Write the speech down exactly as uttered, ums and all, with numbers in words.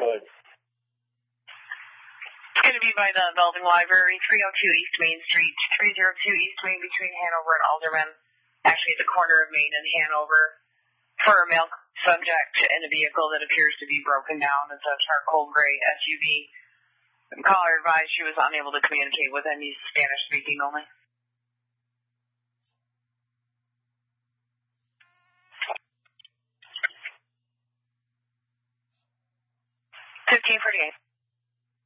Good. It's going to be by the Belding Library, three oh two East Main Street, three oh two East Main between Hanover and Alderman, actually at the corner of Main and Hanover, for a male subject in a vehicle that appears to be broken down. It's a charcoal gray S U V. The caller advised she was unable to communicate with him. He's Spanish speaking only. fifteen forty-eight.